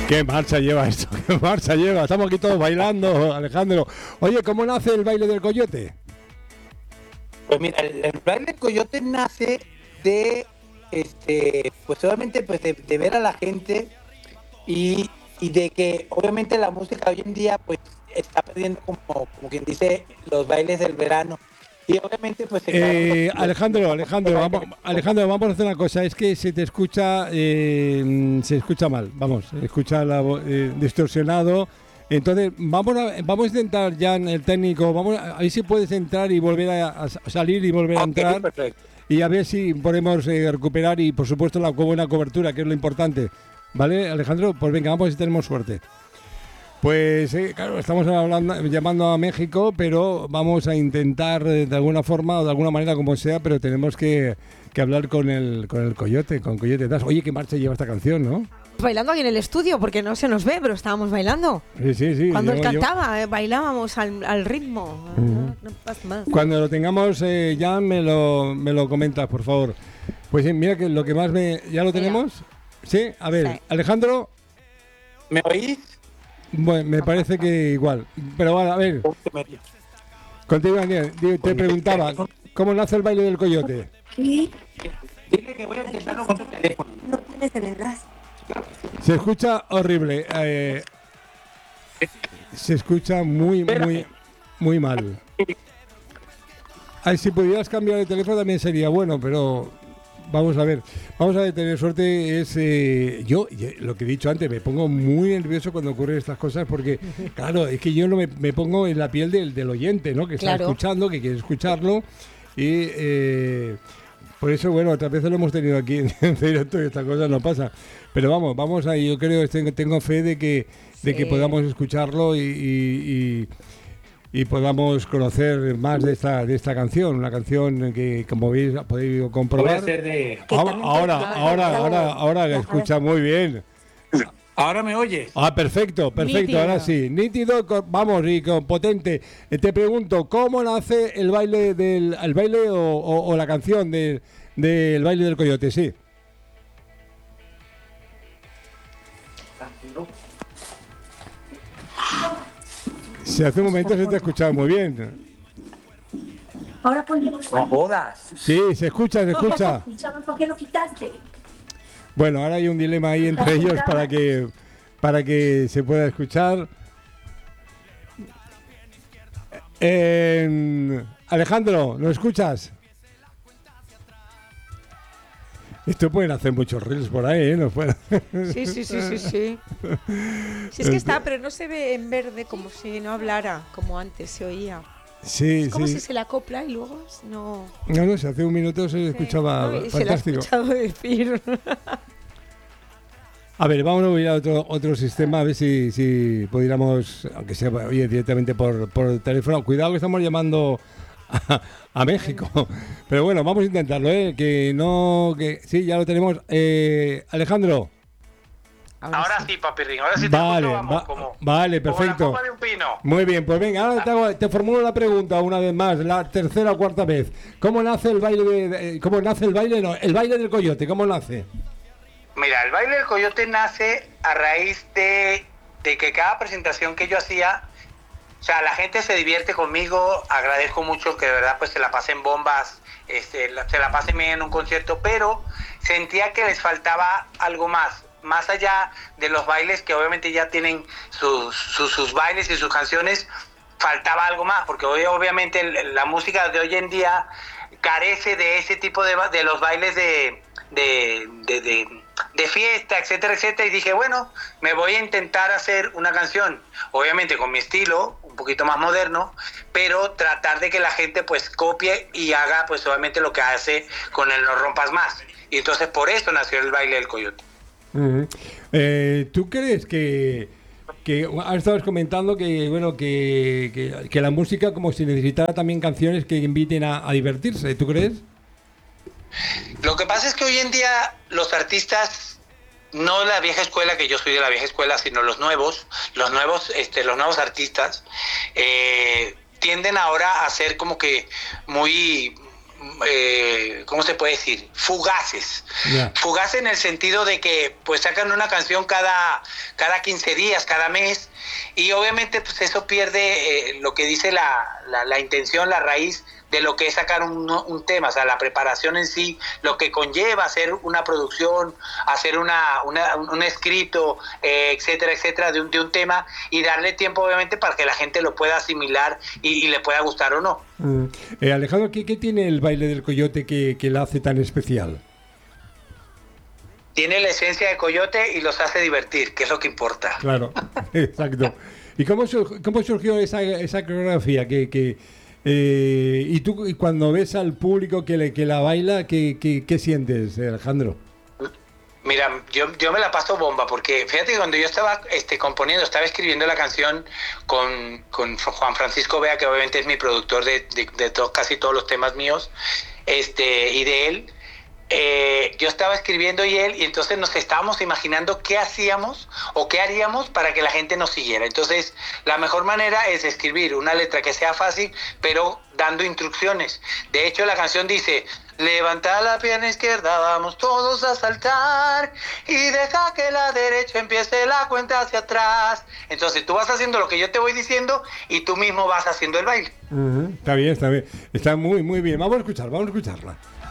¿Qué marcha lleva esto? ¿Qué marcha lleva? Estamos aquí todos bailando, Alejandro. Oye, ¿cómo nace el baile del coyote? Pues mira, el baile del coyote nace de, pues obviamente, pues de ver a la gente y de que obviamente la música hoy en día, pues está perdiendo como quien dice los bailes del verano. Y obviamente, pues Alejandro, vamos a hacer una cosa. Es que se escucha mal. Vamos, se escucha distorsionado. Entonces, vamos a intentar ya en el técnico, vamos a ver si puedes entrar y volver a salir y volver a entrar. Perfecto. Y a ver si podemos recuperar y, por supuesto, la buena cobertura, que es lo importante. ¿Vale, Alejandro? Pues venga, vamos a ver si tenemos suerte. Pues claro, estamos llamando a México, pero vamos a intentar de alguna forma o de alguna manera, como sea, pero tenemos que hablar con el coyote, con Coyote Das. Oye, qué marcha lleva esta canción, ¿no? Bailando aquí en el estudio, porque no se nos ve, pero estábamos bailando. Sí. Cuando él cantaba, bailábamos al ritmo. Uh-huh. No pasa más. Cuando lo tengamos, ya me lo comentas, por favor. Pues mira que lo que más ¿Ya lo tenemos? Sí, a ver, sí. Alejandro. ¿Me oís? Bueno, me parece que igual. Pero bueno, a ver. Contigo, Daniel, te preguntaba, ¿cómo nace el baile del coyote? Sí. Dile que voy a intentarlo con tu teléfono. No tienes el enlace. Se escucha horrible. Se escucha muy mal. Ay, si pudieras cambiar de teléfono también sería bueno, pero vamos a ver, tener suerte. Es yo lo que he dicho antes, me pongo muy nervioso cuando ocurren estas cosas porque, claro, es que yo no me pongo en la piel del oyente, ¿no? Que está escuchando, que quiere escucharlo y por eso, bueno, otras veces lo hemos tenido aquí en directo y estas cosas no pasa. Pero vamos ahí, yo creo, tengo fe de que podamos escucharlo y podamos conocer más de esta canción, una canción que, como veis, podéis comprobar. Ahora escucha muy bien. ¿Ahora me oyes? Perfecto, nítido. Ahora sí. Nítido, vamos, y potente. Te pregunto, ¿cómo nace el baile o la canción del baile del coyote? Sí. Si hace un momento se te ha escuchado muy bien. Ahora ponemos. No jodas. Sí, se escucha. ¿Por qué lo quitaste? Bueno, ahora hay un dilema ahí entre ellos para que se pueda escuchar. Alejandro, ¿lo escuchas? Esto pueden hacer muchos reels por ahí, ¿eh? Sí. Si es que está, pero no se ve en verde como si no hablara, como antes se oía. Sí, es como si se le acopla y luego no... No, si hace un minuto se escuchaba fantástico. Se lo ha escuchado decir. A ver, vamos a ir a otro sistema, a ver si pudiéramos, aunque sea directamente por teléfono. Cuidado que estamos llamando a México. Pero bueno, vamos a intentarlo, que sí, ya lo tenemos. Alejandro. Ahora sí, papirrín, ahora sí vale, perfecto. Como la copa de un pino. Muy bien, pues venga, ahora te formulo la pregunta una vez más, la tercera o cuarta vez. ¿Cómo nace el baile el baile del coyote? ¿Cómo nace? Mira, el baile del coyote nace a raíz de que cada presentación que yo hacía, o sea, la gente se divierte conmigo, agradezco mucho que de verdad pues se la pasen bombas, se la pasen bien en un concierto, pero sentía que les faltaba algo más allá de los bailes que obviamente ya tienen sus bailes y sus canciones, faltaba algo más, porque obviamente la música de hoy en día carece de ese tipo de los bailes de fiesta, etcétera, y dije, bueno, me voy a intentar hacer una canción, obviamente con mi estilo, un poquito más moderno, pero tratar de que la gente pues copie y haga pues obviamente lo que hace con el No Rompas Más, y entonces por eso nació el baile del coyote. Uh-huh. ¿Tú crees que estabas comentando que bueno que la música como si necesitara también canciones que inviten a divertirse? ¿Tú crees? Lo que pasa es que hoy en día los artistas, no la vieja escuela, que yo soy de la vieja escuela, sino los nuevos artistas tienden ahora a ser como que muy ¿cómo se puede decir? Fugaces. Ya. Fugaces en el sentido de que pues sacan una canción cada 15 días, cada mes, y obviamente pues eso pierde lo que dice la intención, la raíz de lo que es sacar un tema, o sea, la preparación en sí, lo que conlleva hacer una producción, hacer un escrito, etcétera, etcétera, de un tema, y darle tiempo obviamente para que la gente lo pueda asimilar y le pueda gustar o no. Alejandro, ¿qué tiene el baile del coyote que la hace tan especial? Tiene la esencia de coyote y los hace divertir, que es lo que importa. Claro, exacto. ¿Y cómo surgió esa coreografía? Y tú, y cuando ves al público que la baila, ¿qué sientes, Alejandro? Mira, yo me la paso bomba, porque fíjate que cuando yo estaba componiendo, estaba escribiendo la canción con Juan Francisco Bea, que obviamente es mi productor de casi todos los temas míos, y de él, yo estaba escribiendo y entonces nos estábamos imaginando qué hacíamos o qué haríamos para que la gente nos siguiera. Entonces, la mejor manera es escribir una letra que sea fácil, pero dando instrucciones. De hecho, la canción dice: levanta la pierna izquierda, vamos todos a saltar, y deja que la derecha empiece la cuenta hacia atrás. Entonces tú vas haciendo lo que yo te voy diciendo y tú mismo vas haciendo el baile. Está bien, está bien. Está muy, muy bien. Vamos a escucharla.